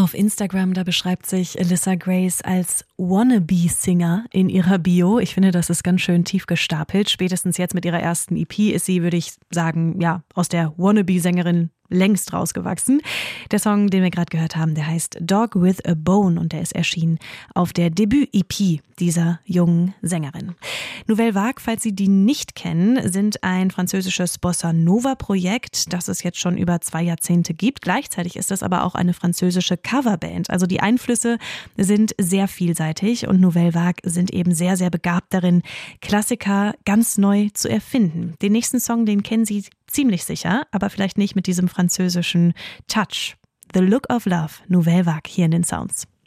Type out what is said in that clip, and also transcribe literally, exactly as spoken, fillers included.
Auf Instagram, da beschreibt sich Alyssa Grace als Wannabe-Singer in ihrer Bio. Ich finde, das ist ganz schön tief gestapelt. Spätestens jetzt mit ihrer ersten E P ist sie, würde ich sagen, ja, aus der Wannabe-Sängerin längst rausgewachsen. Der Song, den wir gerade gehört haben, der heißt Dog with a Bone und der ist erschienen auf der Debüt-E P dieser jungen Sängerin. Nouvelle Vague, falls Sie die nicht kennen, sind ein französisches Bossa-Nova-Projekt, das es jetzt schon über zwei Jahrzehnte gibt. Gleichzeitig ist das aber auch eine französische Coverband. Also die Einflüsse sind sehr vielseitig und Nouvelle Vague sind eben sehr, sehr begabt darin, Klassiker ganz neu zu erfinden. Den nächsten Song, den kennen Sie ziemlich sicher, aber vielleicht nicht mit diesem französischen Touch. The Look of Love, Nouvelle Vague, hier in den Sounds.